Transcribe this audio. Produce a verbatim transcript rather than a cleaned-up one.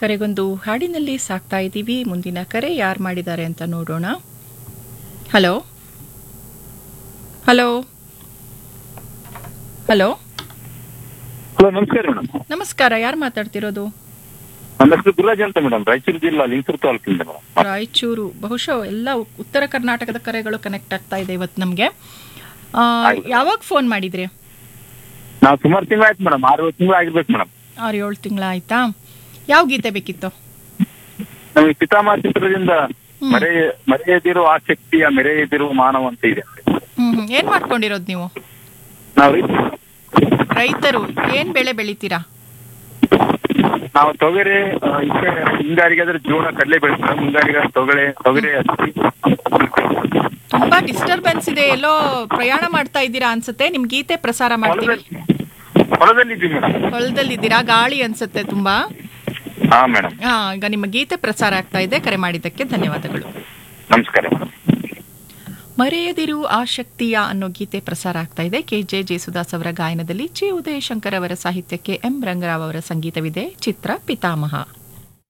ಕರೆಗೊಂದು ಹಾಡಿನಲ್ಲಿ ಸಾಕ್ತಾ ಇದ್ದೀವಿ. ಮುಂದಿನ ಕರೆ ಯಾರು ಮಾಡಿದ್ದಾರೆ ಅಂತ ನೋಡೋಣ. ಹಲೋ ಹಲೋ ಹಲೋ ಹಲೋ, ನಮಸ್ಕಾರ ಮೇಡಮ್. ನಮಸ್ಕಾರ, ಯಾರು ಮಾತಾಡ್ತಿರೋದು? ನನ್ನ ಹೆಸರು ಗುರುರಾಜ್ ಅಂತ ಮೇಡಮ್, ರಾಯಚೂರು ಜಿಲ್ಲಾ ಲಿಂಗಸೂರು ತಾಲೂಕಿಂದ ಮೇಡಮ್. ರಾಯಚೂರು. ಬಹುಶಃ ಎಲ್ಲ ಉತ್ತರ ಕರ್ನಾಟಕದ ಕರೆಗಳು ಕನೆಕ್ಟ್ ಆಗ್ತಾ ಇದೆ ಇವತ್ತು ನಮಗೆ. ಯಾವಾಗ ಫೋನ್ ಮಾಡಿದ್ರಿ? ನಾವು ಸುಮಾರು ತಿಂಗಳು ಆಯ್ತು ಮೇಡಮ್, ಆರು ಏಳು ತಿಂಗಳು ಆಗಿರ್ಬೇಕು ಮೇಡಮ್. ಆರು ಏಳು ತಿಂಗಳ ಆಯ್ತಾ? ಯಾವ ಗೀತೆ ಬೇಕಿತ್ತು? ನಮಗೆ ಪಿತಾಮಹ ಚಿತ್ರದಿಂದ ಮರೆ ಮರೆಯದಿರುವ ಆಸಕ್ತಿಯ ಮೆರೆಯದಿರುವ ಮಾನವ ಅಂತ ಇದೆ. ಹ್ಮ್ ಹ್ಮ್ ಏನ್ ಮಾಡ್ಕೊಂಡಿರೋದು ನೀವು? ನಾವು ರೈತರು. ಏನ್ ಬೆಳೆ ಬೆಳಿತೀರಾ? ನಾವು ತೊಗರೆ, ಹಿಂಗಾರಿಗೆ ಆದ್ರೆ ಜೋಳ, ಕಡಲೆ ಬೆಳಿತೀವಿ. ಮುಂಗಾರಿಗೆ ತೊಗರೆ ತೊಗರೆ ಹತ್ತಿ. ತುಂಬಾ ಡಿಸ್ಟರ್ಬೆನ್ಸ್ ಇದೆ, ಎಲ್ಲೋ ಪ್ರಯಾಣ ಮಾಡ್ತಾ ಇದ್ದೀರಾ ಅನ್ಸುತ್ತೆ. ನಿಮ್ ಗೀತೆ ಪ್ರಸಾರ ಮಾಡ್ತೀವಿ. ಹೊಲದಲ್ಲಿ ಇದ್ದೀವಿ ಮೇಡಮ್. ಹೊಲದಲ್ಲಿದ್ದೀರಾ? ಗಾಳಿ ಅನ್ಸುತ್ತೆ ತುಂಬಾ. ಹಾ ಮೇಡಮ್. ಹಾ, ಈಗ ನಿಮ್ಮ ಗೀತೆ ಪ್ರಸಾರ ಆಗ್ತಾ ಇದೆ. ಕರೆ ಮಾಡಿದ್ದಕ್ಕೆ ಧನ್ಯವಾದಗಳು. ನಮಸ್ಕಾರ ಮೇಡಮ್. ಮರೆಯದಿರು ಆಸಕ್ತಿಯ ಅನ್ನೋ ಗೀತೆ ಪ್ರಸಾರ ಆಗ್ತಾ ಇದೆ. ಕೆ ಜೆ ಜೇಸುದಾಸ್ ಅವರ ಗಾಯನದಲ್ಲಿ, ಚಿ ಉದಯಶಂಕರ್ ಅವರ ಸಾಹಿತ್ಯಕ್ಕೆ ಎಂ ರಂಗರಾವ್ ಅವರ ಸಂಗೀತವಿದೆ. ಚಿತ್ರ ಪಿತಾಮಹ.